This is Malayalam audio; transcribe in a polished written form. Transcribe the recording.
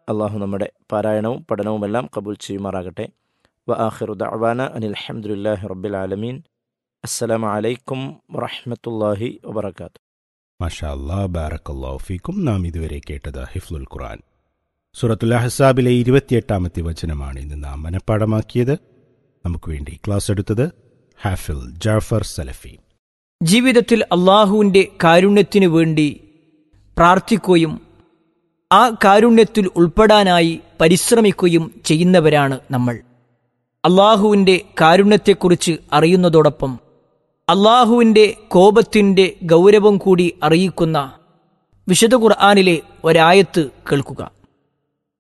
അള്ളാഹു നമ്മുടെ പാരായണവും പഠനവുമെല്ലാം കബൂൽ ചെയ്യുമാറാകട്ടെ. വആഖിറു ദഅ്വാന അനിൽ ഹംദുലില്ലാഹി റബ്ബിൽ ആലമീൻ. അസ്സലാമു അലൈക്കും വറഹ്മത്തുള്ളാഹി വബറകാതുഹു. മാഷാ അല്ലാഹ്, ബാറക്കല്ലാഹു ഫീക്കും. നാം ഇതുവരെ കേട്ടത് ഹിഫ്ലുൽ ഖുർആൻ സൂറത്തുൽ അഹ്സാബിലെ 28-ാമത്തെ വചനമാണ് ഇന്ന് നാം മനഃപ്പാഠമാക്കിയത്. നമുക്ക് വേണ്ടി ക്ലാസ് എടുത്തത് ഹാഫിൽ ജാഫർ സലഫി. ജീവിതത്തിൽ അള്ളാഹുവിൻ്റെ കാരുണ്യത്തിനു വേണ്ടി പ്രാർത്ഥിക്കുകയും ആ കാരുണ്യത്തിൽ ഉൾപ്പെടാനായി പരിശ്രമിക്കുകയും ചെയ്യുന്നവരാണ് നമ്മൾ. അള്ളാഹുവിൻ്റെ കാരുണ്യത്തെക്കുറിച്ച് അറിയുന്നതോടൊപ്പം അള്ളാഹുവിൻ്റെ കോപത്തിൻ്റെ ഗൗരവം കൂടി അറിയിക്കുന്ന വിശുദ്ധ ഖുർആനിലെ ഒരായത്ത് കേൾക്കുക.